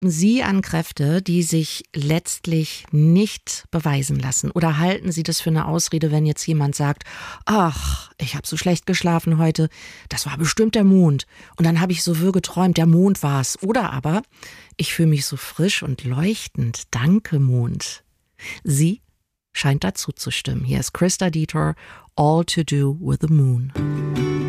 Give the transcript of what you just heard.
Sie an Kräfte, die sich letztlich nicht beweisen lassen? Oder halten Sie das für eine Ausrede, wenn jetzt jemand sagt, ach, ich habe so schlecht geschlafen heute, das war bestimmt der Mond. Und dann habe ich so wirr geträumt, der Mond war's. Oder aber, ich fühle mich so frisch und leuchtend, danke Mond. Sie scheint dazu zu stimmen. Hier ist Christa Dieter, All to Do with the Moon.